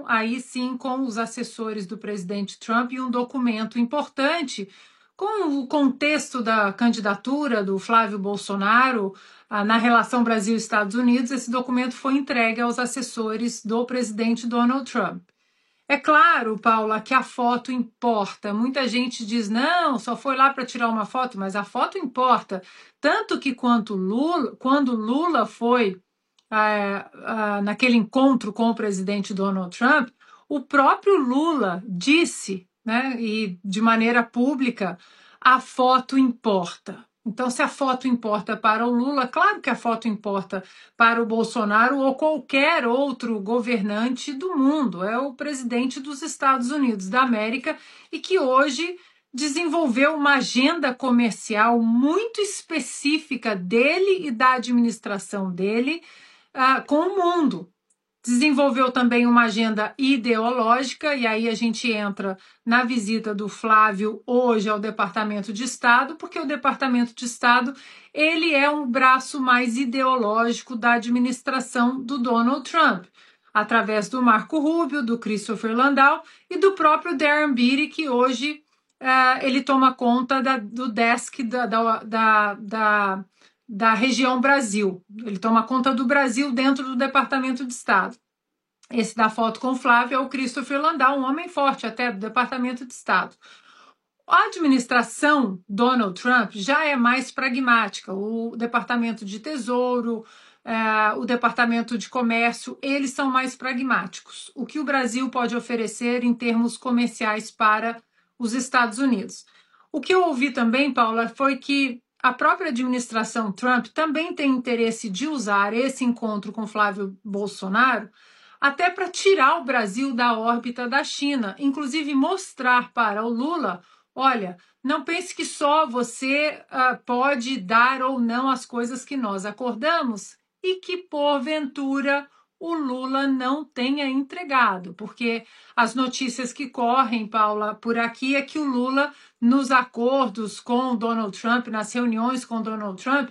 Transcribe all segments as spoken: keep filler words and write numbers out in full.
aí sim com os assessores do presidente Trump e um documento importante com o contexto da candidatura do Flávio Bolsonaro ah, na relação Brasil-Estados Unidos. Esse documento foi entregue aos assessores do presidente Donald Trump. É claro, Paula, que a foto importa. Muita gente diz, não, só foi lá para tirar uma foto, mas a foto importa. Tanto que quanto Lula, quando Lula foi ah, ah, naquele encontro com o presidente Donald Trump, o próprio Lula disse, né, e de maneira pública, a foto importa. Então, se a foto importa para o Lula, claro que a foto importa para o Bolsonaro ou qualquer outro governante do mundo. É o presidente dos Estados Unidos da América e que hoje desenvolveu uma agenda comercial muito específica dele e da administração dele uh, com o mundo. Desenvolveu também uma agenda ideológica, e aí a gente entra na visita do Flávio hoje ao Departamento de Estado, porque o Departamento de Estado ele é um braço mais ideológico da administração do Donald Trump, através do Marco Rubio, do Christopher Landau e do próprio Darren Beattie, que hoje uh, ele toma conta da, do desk da, da, da, da da região Brasil. Ele toma conta do Brasil dentro do Departamento de Estado. Esse da foto com o Flávio é o Christopher Landau, um homem forte até do Departamento de Estado. A administração Donald Trump já é mais pragmática. O Departamento de Tesouro, é, o Departamento de Comércio, eles são mais pragmáticos. O que o Brasil pode oferecer em termos comerciais para os Estados Unidos. O que eu ouvi também, Paula, foi que a própria administração Trump também tem interesse de usar esse encontro com Flávio Bolsonaro até para tirar o Brasil da órbita da China, inclusive mostrar para o Lula, olha, não pense que só você uh, pode dar ou não as coisas que nós acordamos e que, porventura, o Lula não tenha entregado, porque as notícias que correm, Paula, por aqui é que o Lula, nos acordos com Donald Trump, nas reuniões com Donald Trump,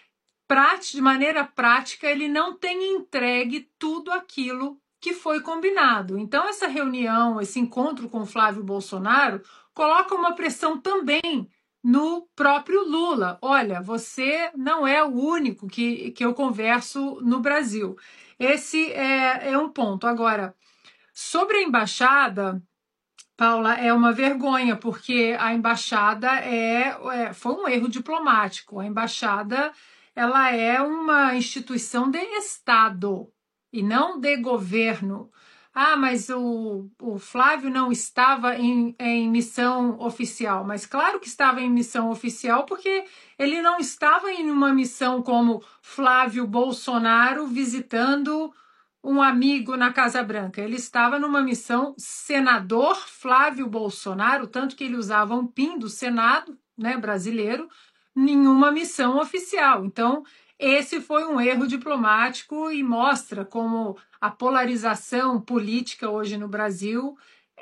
de maneira prática, ele não tem entregue tudo aquilo que foi combinado. Então, essa reunião, esse encontro com Flávio Bolsonaro, coloca uma pressão também no próprio Lula. Olha, você não é o único que, que eu converso no Brasil. Esse é, é um ponto. Agora, sobre a embaixada, Paula, é uma vergonha, porque a embaixada é, é, foi um erro diplomático. A embaixada ela é uma instituição de Estado e não de governo. Ah, mas o, o Flávio não estava em, em missão oficial. Mas claro que estava em missão oficial, porque ele não estava em uma missão como Flávio Bolsonaro visitando um amigo na Casa Branca. Ele estava numa missão senador Flávio Bolsonaro, tanto que ele usava um PIN do Senado, né, brasileiro, nenhuma missão oficial. Então, esse foi um erro diplomático e mostra como a polarização política hoje no Brasil,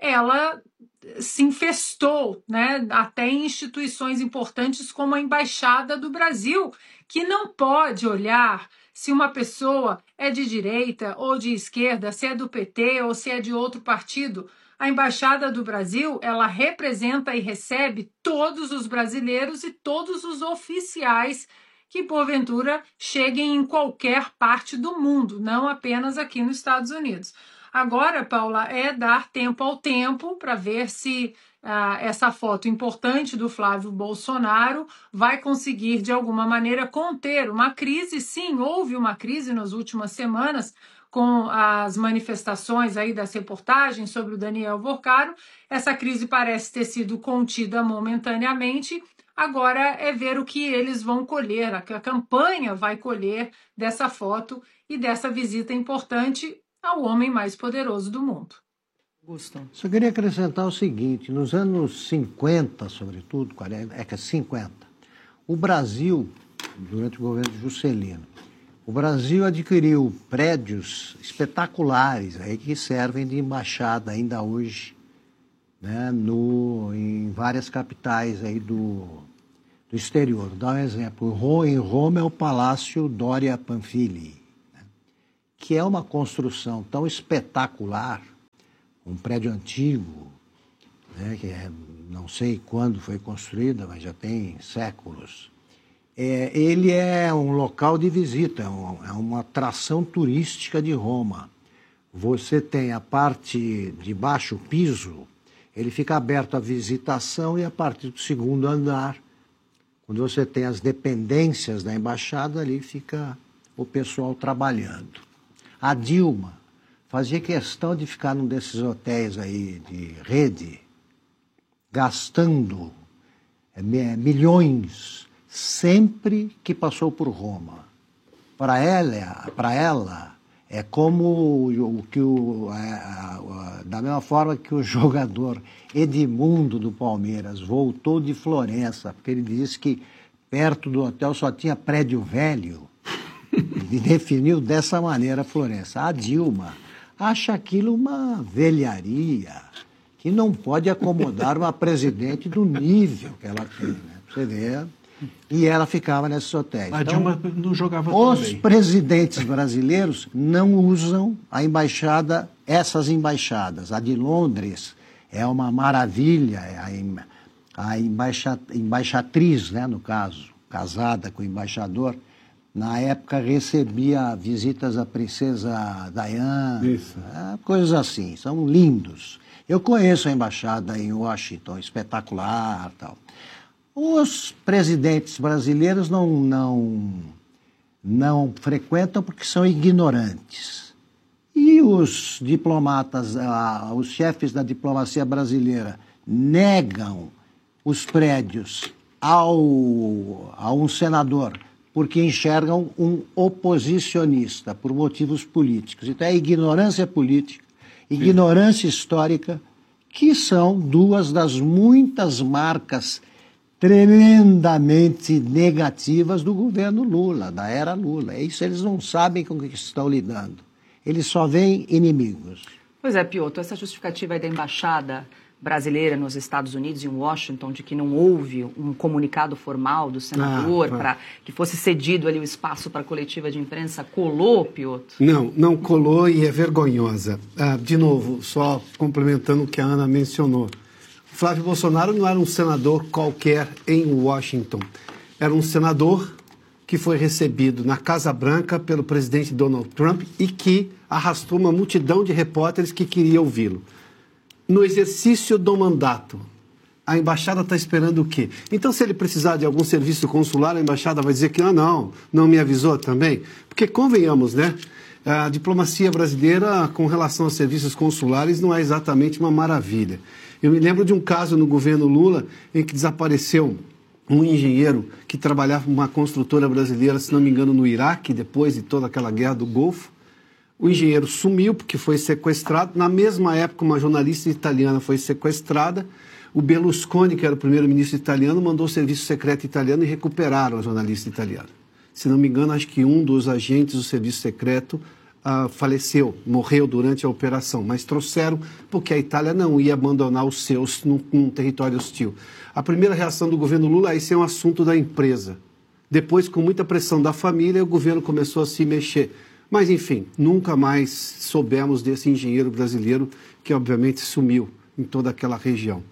ela se infestou, né, até em instituições importantes como a Embaixada do Brasil, que não pode olhar se uma pessoa é de direita ou de esquerda, se é do P T ou se é de outro partido. A Embaixada do Brasil, ela representa e recebe todos os brasileiros e todos os oficiais que, porventura, cheguem em qualquer parte do mundo, não apenas aqui nos Estados Unidos. Agora, Paula, é dar tempo ao tempo para ver se ah, essa foto importante do Flávio Bolsonaro vai conseguir, de alguma maneira, conter uma crise. Sim, houve uma crise nas últimas semanas, com as manifestações aí das reportagens sobre o Daniel Vorcaro. Essa crise parece ter sido contida momentaneamente. Agora é ver o que eles vão colher, a que a campanha vai colher dessa foto e dessa visita importante ao homem mais poderoso do mundo. Augusto. Só queria acrescentar o seguinte, nos anos cinquenta, sobretudo, quarenta, é que é cinquenta, o Brasil, durante o governo de Juscelino, o Brasil adquiriu prédios espetaculares aí que servem de embaixada ainda hoje, né, no, em várias capitais aí do, do exterior. Vou dar um exemplo. Em Roma é o Palácio Doria Pamphili, né, que é uma construção tão espetacular um prédio antigo, né, que é, não sei quando foi construída, mas já tem séculos. É, ele é um local de visita, é, um, é uma atração turística de Roma. Você tem a parte de baixo piso, ele fica aberto à visitação, e a partir do segundo andar, quando você tem as dependências da embaixada, ali fica o pessoal trabalhando. A Dilma fazia questão de ficar num desses hotéis aí de rede, gastando é, milhões sempre que passou por Roma. Para ela, para ela, é como o que o, a, a, a, da mesma forma que o jogador Edmundo do Palmeiras voltou de Florença, porque ele disse que perto do hotel só tinha prédio velho. Ele definiu dessa maneira Florença. A Dilma acha aquilo uma velharia que não pode acomodar uma presidente do nível que ela tem, né? Você vê. E ela ficava nesses hotéis. A então, Dilma não jogava os tão bem. presidentes brasileiros não usam a embaixada, essas embaixadas. A de Londres é uma maravilha, a, em, a embaixa, embaixatriz, né, no caso, casada com o embaixador, na época recebia visitas da princesa Diana, é, coisas assim, são lindos. Eu conheço a embaixada em Washington, espetacular, tal. Os presidentes brasileiros não, não, não frequentam porque são ignorantes. E os diplomatas, ah, os chefes da diplomacia brasileira negam os prédios ao, a um senador porque enxergam um oposicionista por motivos políticos. Então é ignorância política, ignorância histórica, que são duas das muitas marcas tremendamente negativas do governo Lula, da era Lula. É isso, eles não sabem com o que estão lidando. Eles só veem inimigos. Pois é, Piotr, essa justificativa aí da embaixada brasileira nos Estados Unidos, em Washington, de que não houve um comunicado formal do senador ah, para que fosse cedido ali o espaço para a coletiva de imprensa, colou, Piotr? Não, não colou e é vergonhosa. Ah, de novo, só complementando o que a Ana mencionou. Flávio Bolsonaro não era um senador qualquer em Washington. Era um senador que foi recebido na Casa Branca pelo presidente Donald Trump e que arrastou uma multidão de repórteres que queria ouvi-lo. No exercício do mandato, a embaixada está esperando o quê? Então, se ele precisar de algum serviço consular, a embaixada vai dizer que ah, não, não me avisou também? Porque, convenhamos, né? A diplomacia brasileira, com relação aos serviços consulares, não é exatamente uma maravilha. Eu me lembro de um caso no governo Lula em que desapareceu um engenheiro que trabalhava numa construtora brasileira, se não me engano, no Iraque, depois de toda aquela guerra do Golfo. O engenheiro sumiu porque foi sequestrado. Na mesma época, uma jornalista italiana foi sequestrada. O Berlusconi, que era o primeiro-ministro italiano, mandou o serviço secreto italiano e recuperaram a jornalista italiana. Se não me engano, acho que um dos agentes do serviço secreto uh, faleceu, morreu durante a operação, mas trouxeram porque a Itália não ia abandonar os seus num, num território hostil. A primeira reação do governo Lula, esse é um assunto da empresa. Depois, com muita pressão da família, o governo começou a se mexer. Mas, enfim, nunca mais soubemos desse engenheiro brasileiro que, obviamente, sumiu em toda aquela região.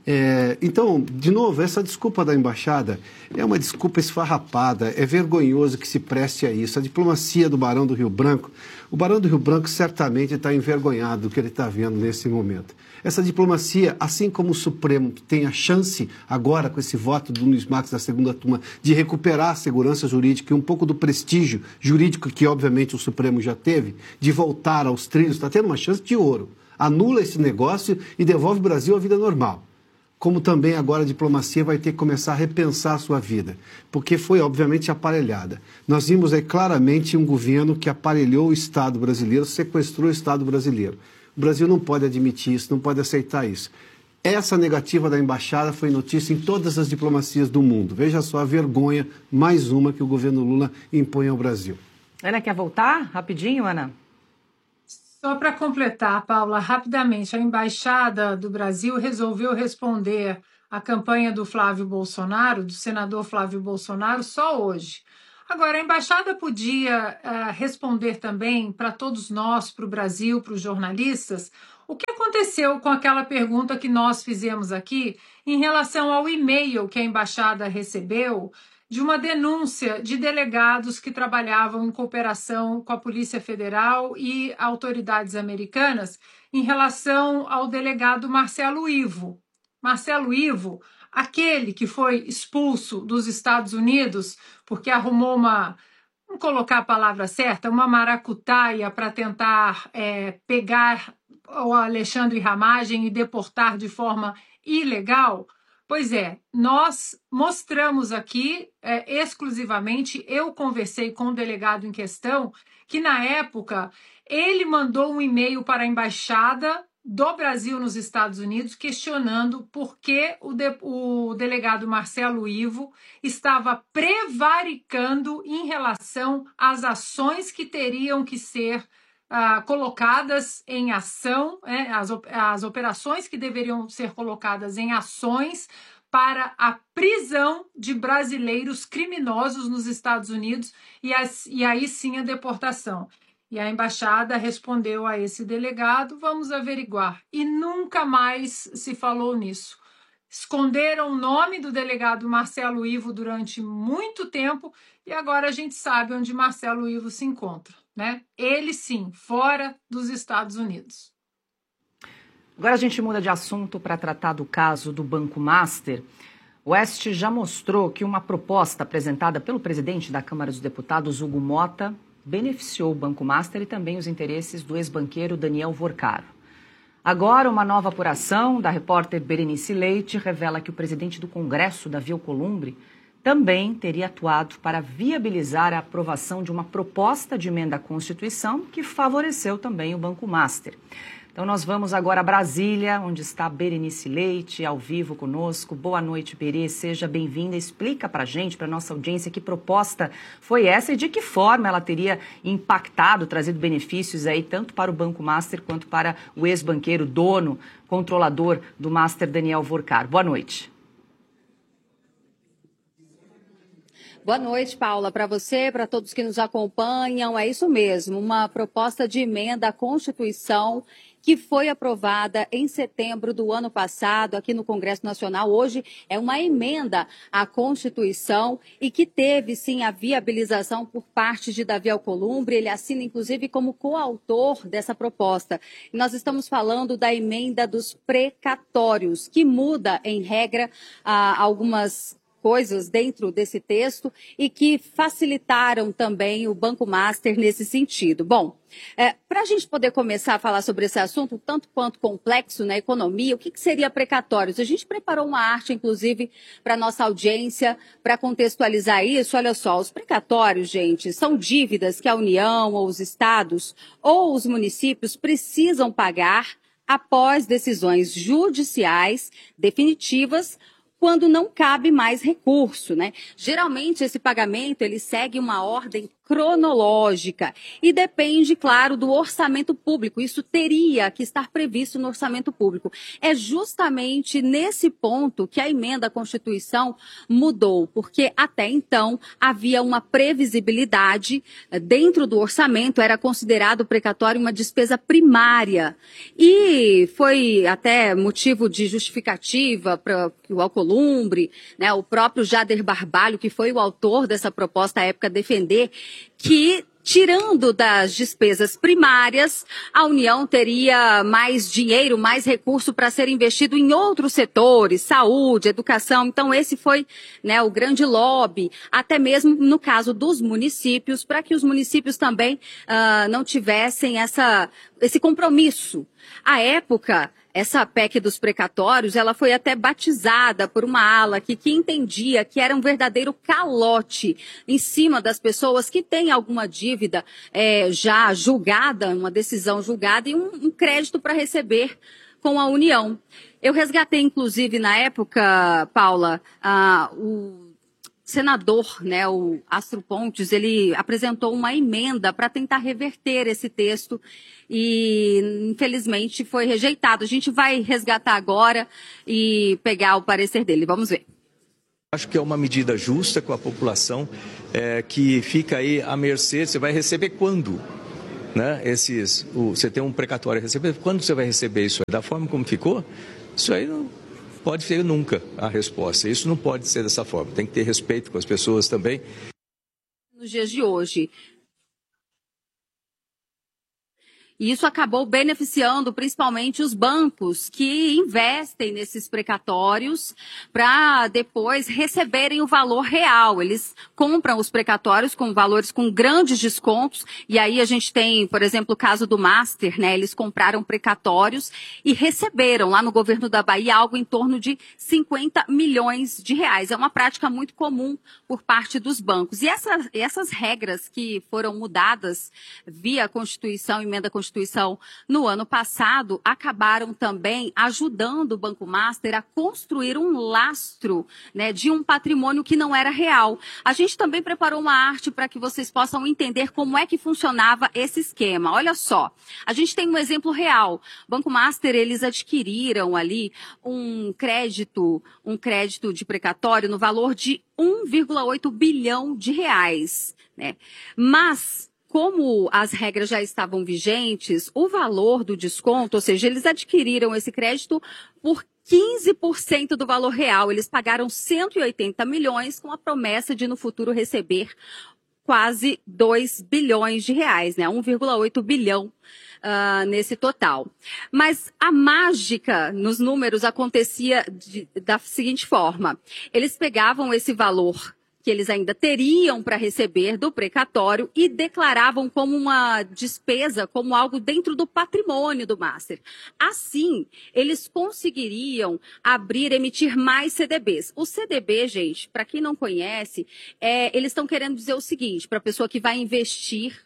É, então, de novo, essa desculpa da embaixada é uma desculpa esfarrapada, é vergonhoso que se preste a isso. A diplomacia do Barão do Rio Branco, o Barão do Rio Branco certamente está envergonhado do que ele está vendo nesse momento. Essa diplomacia, assim como o Supremo, que tem a chance agora, com esse voto do Nunes Marques da segunda turma, de recuperar a segurança jurídica e um pouco do prestígio jurídico que, obviamente, o Supremo já teve, de voltar aos trilhos, está tendo uma chance de ouro. Anula esse negócio e devolve o Brasil à vida normal. Como também agora a diplomacia vai ter que começar a repensar a sua vida, porque foi, obviamente, aparelhada. Nós vimos aí claramente um governo que aparelhou o Estado brasileiro, sequestrou o Estado brasileiro. O Brasil não pode admitir isso, não pode aceitar isso. Essa negativa da embaixada foi notícia em todas as diplomacias do mundo. Veja só a vergonha, mais uma que o governo Lula impõe ao Brasil. Ana, quer voltar? Rapidinho, Ana? Só para completar, Paula, rapidamente, a Embaixada do Brasil resolveu responder à campanha do Flávio Bolsonaro, do senador Flávio Bolsonaro, só hoje. Agora, a Embaixada podia uh, responder também para todos nós, para o Brasil, para os jornalistas, O que aconteceu com aquela pergunta que nós fizemos aqui em relação ao e-mail que a embaixada recebeu de uma denúncia de delegados que trabalhavam em cooperação com a Polícia Federal e autoridades americanas em relação ao delegado Marcelo Ivo. Marcelo Ivo, aquele que foi expulso dos Estados Unidos porque arrumou uma, vamos colocar a palavra certa, uma maracutaia para tentar é, pegar o Alexandre Ramagem e deportar de forma ilegal. Pois é, nós mostramos aqui é, exclusivamente, eu conversei com o delegado em questão, que na época ele mandou um e-mail para a embaixada do Brasil nos Estados Unidos questionando por que o, de, o delegado Marcelo Ivo estava prevaricando em relação às ações que teriam que ser Uh, colocadas em ação, é, as, as operações que deveriam ser colocadas em ações para a prisão de brasileiros criminosos nos Estados Unidos e, as, e aí sim a deportação. E a embaixada respondeu a esse delegado, vamos averiguar. E nunca mais se falou nisso. Esconderam o nome do delegado Marcelo Ivo durante muito tempo e agora a gente sabe onde Marcelo Ivo se encontra, né? Ele sim, fora dos Estados Unidos. Agora a gente muda de assunto para tratar do caso do Banco Master. O Oeste já mostrou que uma proposta apresentada pelo presidente da Câmara dos Deputados, Hugo Mota, beneficiou o Banco Master e também os interesses do ex-banqueiro Daniel Vorcaro. Agora, uma nova apuração da repórter Berenice Leite revela que o presidente do Congresso, Davi Alcolumbre, também teria atuado para viabilizar a aprovação de uma proposta de emenda à Constituição que favoreceu também o Banco Master. Então, nós vamos agora a Brasília, onde está Berenice Leite, ao vivo conosco. Boa noite, Berê, seja bem-vinda. Explica para a gente, para a nossa audiência, que proposta foi essa e de que forma ela teria impactado, trazido benefícios aí, tanto para o Banco Master quanto para o ex-banqueiro, dono, controlador do Master, Daniel Vorcaro. Boa noite. Boa noite, Paula, para você, para todos que nos acompanham. É isso mesmo, uma proposta de emenda à Constituição que foi aprovada em setembro do ano passado aqui no Congresso Nacional. Hoje é uma emenda à Constituição e que teve, sim, a viabilização por parte de Davi Alcolumbre. Ele assina, inclusive, como coautor dessa proposta. E nós estamos falando da emenda dos precatórios, que muda, em regra, ah, algumas coisas dentro desse texto e que facilitaram também o Banco Master nesse sentido. Bom, é, para a gente poder começar a falar sobre esse assunto, tanto quanto complexo na economia, o que, que seria precatórios? A gente preparou uma arte, inclusive, para a nossa audiência, para contextualizar isso. Olha só, os precatórios, gente, são dívidas que a União ou os estados ou os municípios precisam pagar após decisões judiciais definitivas quando não cabe mais recurso, né? Geralmente esse pagamento ele segue uma ordem cronológica e depende, claro, do orçamento público. Isso teria que estar previsto no orçamento público. É justamente nesse ponto que a emenda à Constituição mudou, porque até então havia uma previsibilidade dentro do orçamento, era considerado o precatório uma despesa primária e foi até motivo de justificativa para o Alcolumbre, né, o próprio Jader Barbalho, que foi o autor dessa proposta à época, defender que, tirando das despesas primárias, a União teria mais dinheiro, mais recurso para ser investido em outros setores, saúde, educação. Então, esse foi, né, o grande lobby, até mesmo no caso dos municípios, para que os municípios também uh, não tivessem essa, esse compromisso. À época, essa P E C dos precatórios, ela foi até batizada por uma ala que, que entendia que era um verdadeiro calote em cima das pessoas que têm alguma dívida é, já julgada, uma decisão julgada e um, um crédito para receber com a União. Eu resgatei, inclusive, na época, Paula, ah, o senador, né, o Astro Pontes, ele apresentou uma emenda para tentar reverter esse texto e, infelizmente, foi rejeitado. A gente vai resgatar agora e pegar o parecer dele. Vamos ver. Acho que é uma medida justa com a população, é, que fica aí à mercê. Você vai receber quando? né, esses, o, você tem um precatório a receber, quando você vai receber isso aí? Da forma como ficou, isso aí não pode ser nunca a resposta. Isso não pode ser dessa forma. Tem que ter respeito com as pessoas também. Nos dias de hoje. E isso acabou beneficiando principalmente os bancos que investem nesses precatórios para depois receberem o valor real. Eles compram os precatórios com valores com grandes descontos. E aí a gente tem, por exemplo, o caso do Master, né? Eles compraram precatórios e receberam lá no governo da Bahia algo em torno de cinquenta milhões de reais. É uma prática muito comum por parte dos bancos. E essa, essas regras que foram mudadas via Constituição, emenda Constituição, Constituição no ano passado, acabaram também ajudando o Banco Master a construir um lastro, né, de um patrimônio que não era real. A gente também preparou uma arte para que vocês possam entender como é que funcionava esse esquema. Olha só, a gente tem um exemplo real. O Banco Master, eles adquiriram ali um crédito, um crédito de precatório no valor de um vírgula oito bilhão de reais, né? Mas como as regras já estavam vigentes, o valor do desconto, ou seja, eles adquiriram esse crédito por quinze por cento do valor real. Eles pagaram cento e oitenta milhões com a promessa de no futuro receber quase dois bilhões de reais, né? um vírgula oito bilhão uh, nesse total. Mas a mágica nos números acontecia de, da seguinte forma. Eles pegavam esse valor que eles ainda teriam para receber do precatório e declaravam como uma despesa, como algo dentro do patrimônio do Master. Assim, eles conseguiriam abrir, emitir mais C D Bs. O C D B, gente, para quem não conhece, é, eles estão querendo dizer o seguinte, para a pessoa que vai investir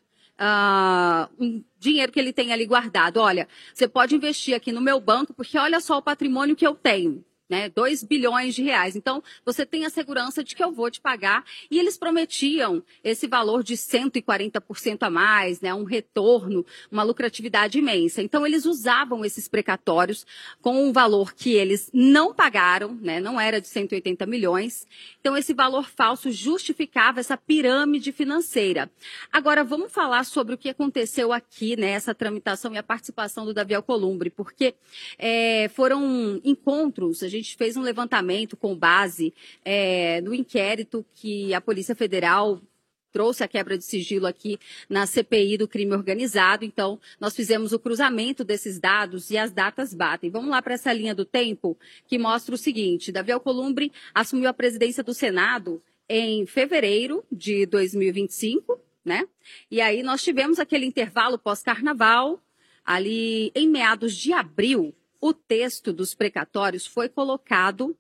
uh, um dinheiro que ele tem ali guardado. Olha, você pode investir aqui no meu banco, porque olha só o patrimônio que eu tenho. Né, dois bilhões de reais. Então, você tem a segurança de que eu vou te pagar. E eles prometiam esse valor de cento e quarenta por cento a mais, né, um retorno, uma lucratividade imensa. Então, eles usavam esses precatórios com um valor que eles não pagaram, né, não era de cento e oitenta milhões. Então, esse valor falso justificava essa pirâmide financeira. Agora, vamos falar sobre o que aconteceu aqui, né, essa tramitação e a participação do Davi Alcolumbre, porque é, foram encontros, a gente A gente fez um levantamento com base é, no inquérito que a Polícia Federal trouxe a quebra de sigilo aqui na C P I do crime organizado. Então, nós fizemos o cruzamento desses dados e as datas batem. Vamos lá para essa linha do tempo que mostra o seguinte. Davi Alcolumbre assumiu a presidência do Senado em fevereiro de dois mil e vinte e cinco, né? E aí nós tivemos aquele intervalo pós-carnaval, ali em meados de abril. O texto dos precatórios foi colocado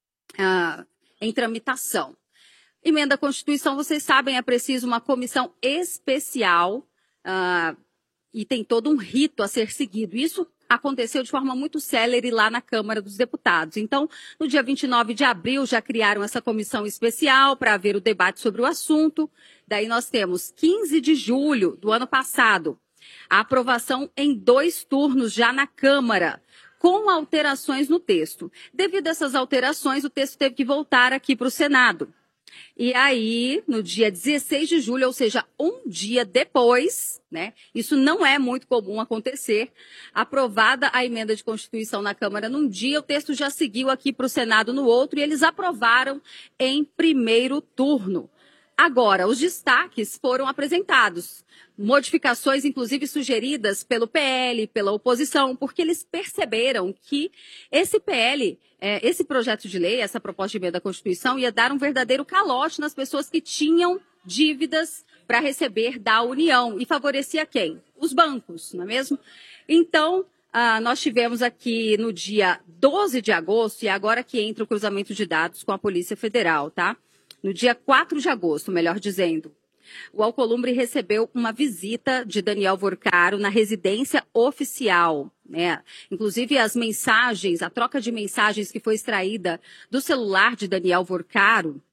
ah, em tramitação. Emenda à Constituição, vocês sabem, é preciso uma comissão especial ah, e tem todo um rito a ser seguido. Isso aconteceu de forma muito célere lá na Câmara dos Deputados. Então, no dia vinte e nove de abril, já criaram essa comissão especial para haver o debate sobre o assunto. Daí nós temos quinze de julho do ano passado, a aprovação em dois turnos já na Câmara, com alterações no texto. Devido a essas alterações, o texto teve que voltar aqui para o Senado. E aí, no dia dezesseis de julho, ou seja, um dia depois, né, isso não é muito comum acontecer, aprovada a emenda de Constituição na Câmara num dia, o texto já seguiu aqui para o Senado no outro e eles aprovaram em primeiro turno. Agora, os destaques foram apresentados. Modificações, inclusive, sugeridas pelo P L, pela oposição, porque eles perceberam que esse P L, é, esse projeto de lei, essa proposta de emenda à Constituição, ia dar um verdadeiro calote nas pessoas que tinham dívidas para receber da União. E favorecia quem? Os bancos, não é mesmo? Então, ah, nós tivemos aqui no dia doze de agosto, e agora que entra o cruzamento de dados com a Polícia Federal, tá? No dia quatro de agosto, melhor dizendo, o Alcolumbre recebeu uma visita de Daniel Vorcaro na residência oficial, né? Inclusive as mensagens, a troca de mensagens que foi extraída do celular de Daniel Vorcaro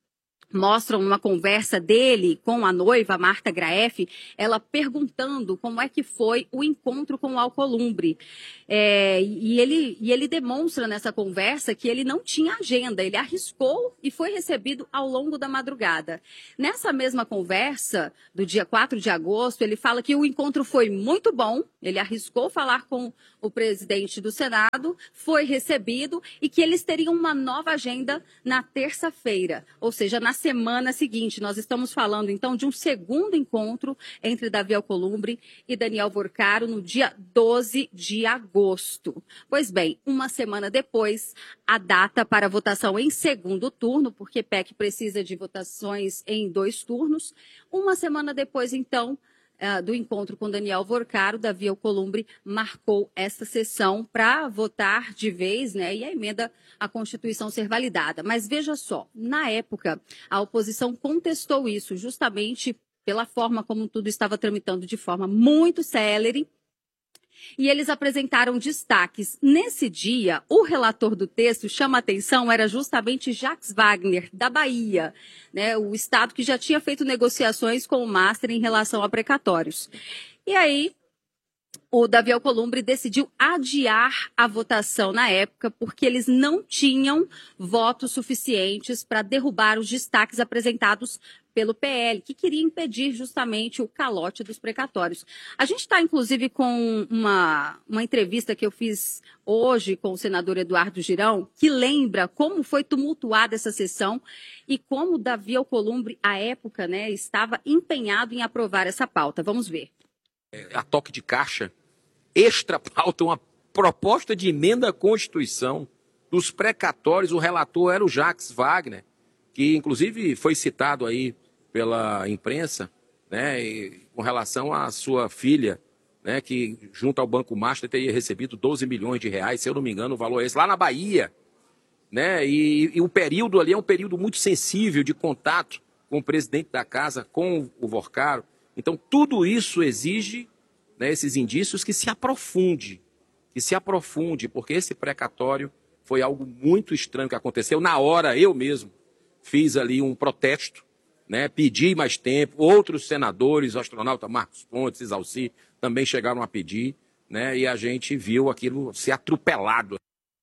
mostram uma conversa dele com a noiva, Marta Graeff, ela perguntando como é que foi o encontro com o Alcolumbre. É, e, ele, e ele demonstra nessa conversa que ele não tinha agenda, ele arriscou e foi recebido ao longo da madrugada. Nessa mesma conversa, do dia quatro de agosto, ele fala que o encontro foi muito bom, ele arriscou falar com o presidente do Senado, foi recebido e que eles teriam uma nova agenda na terça-feira, ou seja, na semana seguinte. Nós estamos falando, então, de um segundo encontro entre Davi Alcolumbre e Daniel Vorcaro no dia doze de agosto. Pois bem, uma semana depois, a data para votação em segundo turno, porque P E C precisa de votações em dois turnos. Uma semana depois, então, do encontro com Daniel Vorcaro, Davi Alcolumbre marcou essa sessão para votar de vez, né, e a emenda à Constituição ser validada. Mas veja só, na época, a oposição contestou isso justamente pela forma como tudo estava tramitando de forma muito célere, e eles apresentaram destaques. Nesse dia, o relator do texto, chama a atenção, era justamente Jacques Wagner, da Bahia, né, o estado que já tinha feito negociações com o Master em relação a precatórios. E aí, o Davi Alcolumbre decidiu adiar a votação na época, porque eles não tinham votos suficientes para derrubar os destaques apresentados pelo P L, que queria impedir justamente o calote dos precatórios. A gente está, inclusive, com uma, uma entrevista que eu fiz hoje com o senador Eduardo Girão, que lembra como foi tumultuada essa sessão e como Davi Alcolumbre, à época, né, estava empenhado em aprovar essa pauta. Vamos ver. A toque de caixa, extra pauta, uma proposta de emenda à Constituição dos precatórios. O relator era o Jacques Wagner, que inclusive foi citado aí pela imprensa, né, e, com relação à sua filha, né, que junto ao Banco Master teria recebido doze milhões de reais, se eu não me engano, o valor é esse, lá na Bahia, né, e, e o período ali é um período muito sensível de contato com o presidente da casa, com o Vorcaro. Então, tudo isso exige, né, esses indícios, que se aprofunde, que se aprofunde, porque esse precatório foi algo muito estranho que aconteceu. Na hora, eu mesmo fiz ali um protesto, né, pedi mais tempo, outros senadores, o astronauta Marcos Pontes, Isalci, também chegaram a pedir, né, e a gente viu aquilo ser atropelado.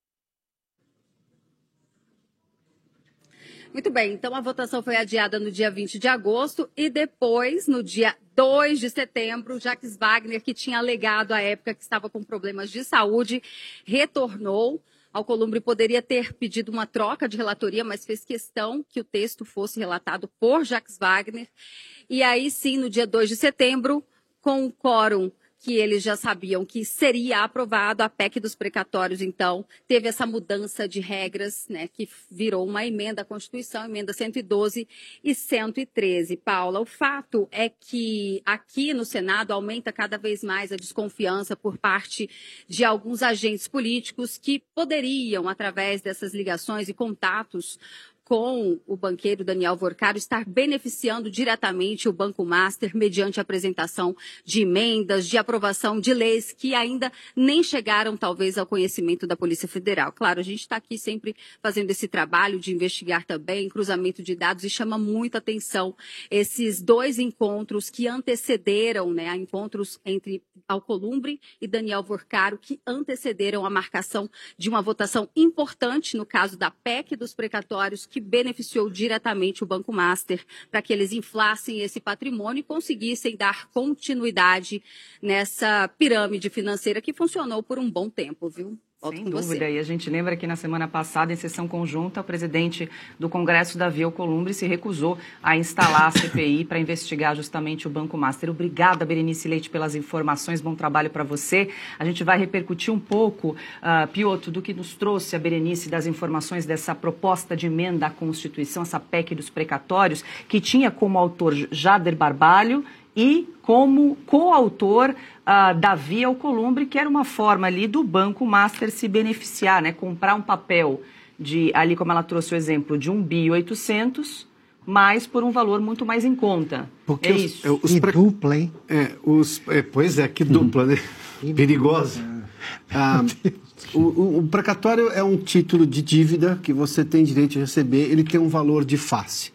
Muito bem, então a votação foi adiada no dia vinte de agosto e depois, no dia dois de setembro, Jacques Wagner, que tinha alegado à época que estava com problemas de saúde, retornou. Alcolumbre poderia ter pedido uma troca de relatoria, mas fez questão que o texto fosse relatado por Jacques Wagner. E aí sim, no dia dois de setembro, com o quórum que eles já sabiam que seria aprovado, a P E C dos precatórios, então, teve essa mudança de regras, né, que virou uma emenda à Constituição, emenda cento e doze e cento e treze. Paula, o fato é que aqui no Senado aumenta cada vez mais a desconfiança por parte de alguns agentes políticos que poderiam, através dessas ligações e contatos com o banqueiro Daniel Vorcaro, estar beneficiando diretamente o Banco Master mediante a apresentação de emendas, de aprovação de leis que ainda nem chegaram, talvez, ao conhecimento da Polícia Federal. Claro, a gente está aqui sempre fazendo esse trabalho de investigar também, cruzamento de dados, e chama muita atenção esses dois encontros que antecederam, né, a encontros entre Alcolumbre e Daniel Vorcaro, que antecederam a marcação de uma votação importante, no caso da P E C dos precatórios, que beneficiou diretamente o Banco Master para que eles inflassem esse patrimônio e conseguissem dar continuidade nessa pirâmide financeira que funcionou por um bom tempo, viu? Volto Sem com dúvida, você. e a gente lembra que na semana passada, em sessão conjunta, o presidente do Congresso, Davi Alcolumbre, se recusou a instalar a C P I para investigar justamente o Banco Master. Obrigada, Berenice Leite, pelas informações, bom trabalho para você. A gente vai repercutir um pouco, uh, Piotr, do que nos trouxe a Berenice das informações dessa proposta de emenda à Constituição, essa P E C dos precatórios, que tinha como autor Jader Barbalho e como coautor uh, Davi Alcolumbre, que era uma forma ali do Banco Master se beneficiar, né? Comprar um papel de, ali como ela trouxe o exemplo, de um bi oitocentos, mas por um valor muito mais em conta. Porque é os, isso. É, os E pre... dupla, hein? É, os, é, pois é, que dupla, né? Perigosa. Ah, o, o, o precatório é um título de dívida que você tem direito de receber, ele tem um valor de face.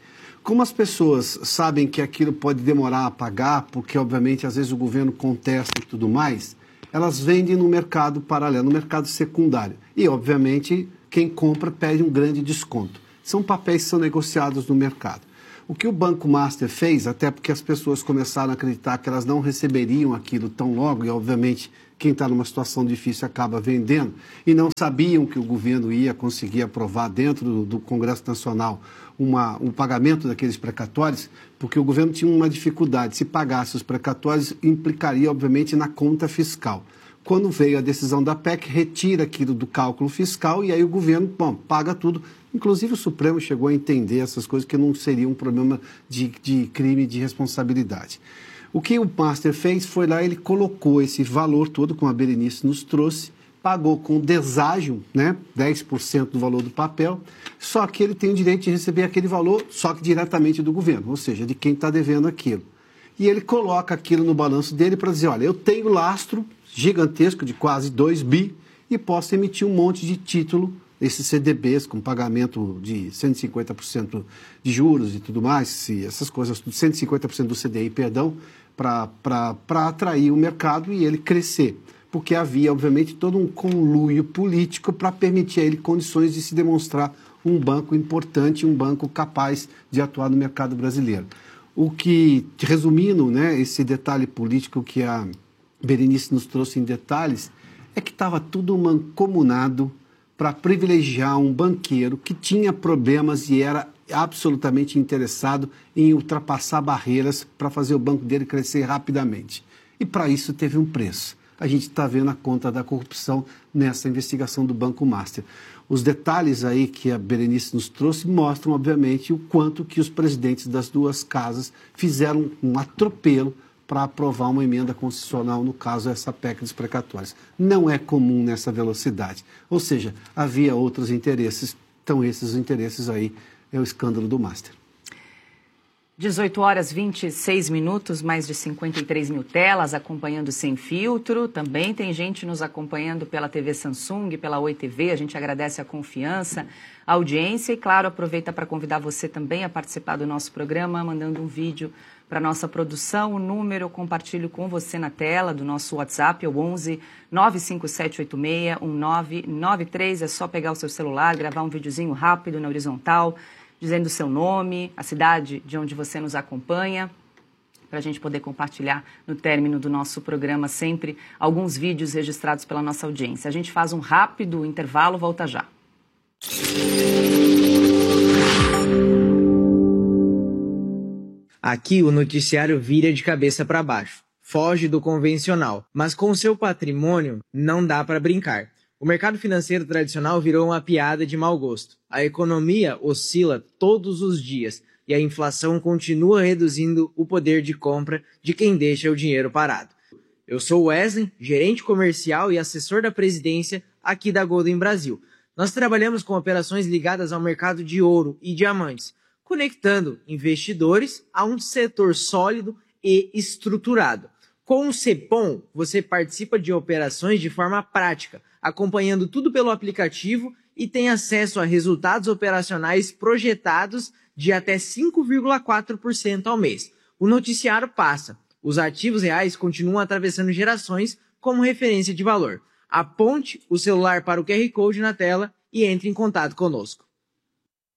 Como as pessoas sabem que aquilo pode demorar a pagar, porque obviamente às vezes o governo contesta e tudo mais, elas vendem no mercado paralelo, no mercado secundário. E obviamente quem compra pede um grande desconto. São papéis que são negociados no mercado. O que o Banco Master fez, até porque as pessoas começaram a acreditar que elas não receberiam aquilo tão logo, e obviamente quem está numa situação difícil acaba vendendo, e não sabiam que o governo ia conseguir aprovar dentro do, do Congresso Nacional uma, um pagamento daqueles precatórios, porque o governo tinha uma dificuldade. Se pagasse os precatórios, implicaria, obviamente, na conta fiscal. Quando veio a decisão da P E C, retira aquilo do cálculo fiscal e aí o governo, bom, paga tudo. Inclusive o Supremo chegou a entender essas coisas que não seria um problema de, de crime de responsabilidade. O que o Master fez foi lá, ele colocou esse valor todo, como a Berenice nos trouxe, pagou com deságio, né, dez por cento do valor do papel, só que ele tem o direito de receber aquele valor, só que diretamente do governo, ou seja, de quem está devendo aquilo. E ele coloca aquilo no balanço dele para dizer, olha, eu tenho lastro gigantesco de quase dois bi e posso emitir um monte de título, esses C D Bs com pagamento de cento e cinquenta por cento de juros e tudo mais, se essas coisas, cento e cinquenta por cento do C D I, perdão, para atrair o mercado e ele crescer. Porque havia, obviamente, todo um conluio político para permitir a ele condições de se demonstrar um banco importante, um banco capaz de atuar no mercado brasileiro. O que, resumindo, né, esse detalhe político que a Berenice nos trouxe em detalhes, é que estava tudo mancomunado para privilegiar um banqueiro que tinha problemas e era absolutamente interessado em ultrapassar barreiras para fazer o banco dele crescer rapidamente. E para isso teve um preço. A gente está vendo a conta da corrupção nessa investigação do Banco Master. Os detalhes aí que a Berenice nos trouxe mostram, obviamente, o quanto que os presidentes das duas casas fizeram um atropelo para aprovar uma emenda constitucional, no caso, essa P E C dos precatórios. Não é comum nessa velocidade. Ou seja, havia outros interesses, então esses os interesses aí é o escândalo do Master. dezoito horas e vinte e seis minutos, mais de cinquenta e três mil telas acompanhando Sem Filtro. Também tem gente nos acompanhando pela T V Samsung, pela Oi T V. A gente agradece a confiança, a audiência e, claro, aproveita para convidar você também a participar do nosso programa, mandando um vídeo para a nossa produção. O número eu compartilho com você na tela do nosso WhatsApp, é o onze nove cinco sete oito seis um nove nove três. É só pegar o seu celular, gravar um videozinho rápido na horizontal, dizendo o seu nome, a cidade de onde você nos acompanha, para a gente poder compartilhar no término do nosso programa sempre alguns vídeos registrados pela nossa audiência. A gente faz um rápido intervalo, volta já. Aqui o noticiário vira de cabeça para baixo, foge do convencional, mas com seu patrimônio não dá para brincar. O mercado financeiro tradicional virou uma piada de mau gosto. A economia oscila todos os dias e a inflação continua reduzindo o poder de compra de quem deixa o dinheiro parado. Eu sou Wesley, gerente comercial e assessor da presidência aqui da Golden Brasil. Nós trabalhamos com operações ligadas ao mercado de ouro e diamantes, conectando investidores a um setor sólido e estruturado. Com o Cepom, você participa de operações de forma prática, acompanhando tudo pelo aplicativo e tem acesso a resultados operacionais projetados de até cinco vírgula quatro por cento ao mês. O noticiário passa. Os ativos reais continuam atravessando gerações como referência de valor. Aponte o celular para o Q R Code na tela e entre em contato conosco.